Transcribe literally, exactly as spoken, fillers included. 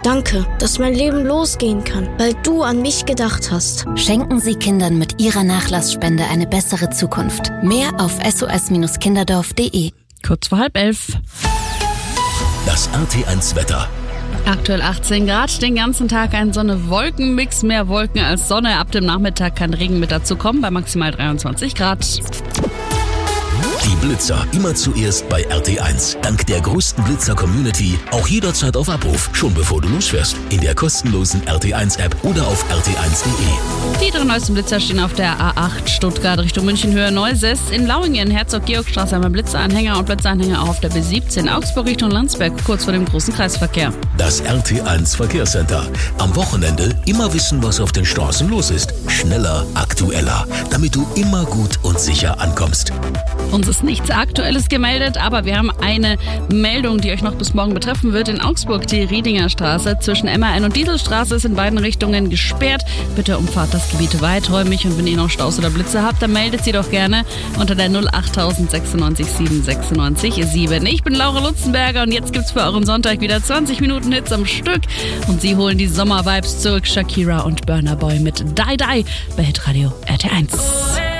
Danke, dass mein Leben losgehen kann, weil du an mich gedacht hast. Schenken Sie Kindern mit Ihrer Nachlassspende eine bessere Zukunft. Mehr auf s o s kinderdorf punkt d e. Kurz vor halb elf. Das R T eins Wetter. Aktuell achtzehn Grad, den ganzen Tag ein Sonne-Wolken-Mix, mehr Wolken als Sonne. Ab dem Nachmittag kann Regen mit dazu kommen, bei maximal dreiundzwanzig Grad. Die Blitzer immer zuerst bei R T eins. Dank der größten Blitzer-Community auch jederzeit auf Abruf, schon bevor du losfährst. In der kostenlosen R T eins App oder auf r t eins punkt d e. Die drei neuesten Blitzer stehen auf der A acht Stuttgart Richtung München Höhe Neuses. In Lauingen, Herzog-Georg-Straße einmal Blitzeranhänger und Blitzeranhänger auch auf der B siebzehn. Augsburg Richtung Landsberg, kurz vor dem großen Kreisverkehr. Das R T eins Verkehrscenter. Am Wochenende immer wissen, was auf den Straßen los ist. Schneller, aktueller, damit du immer gut und sicher ankommst. Uns ist nichts Aktuelles gemeldet, aber wir haben eine Meldung, die euch noch bis morgen betreffen wird. In Augsburg, die Riedinger Straße zwischen M A N und Dieselstraße ist in beiden Richtungen gesperrt. Bitte umfahrt das Gebiet weiträumig und wenn ihr noch Staus oder Blitze habt, dann meldet sie doch gerne unter der null acht sechsundneunzig sieben sechsundneunzig sieben. Ich bin Laura Lutzenberger und jetzt gibt's für euren Sonntag wieder zwanzig Minuten Hits am Stück und sie holen die Sommer-Vibes zurück. Shakira und Burna Boy mit Die Die bei Hitradio R T eins.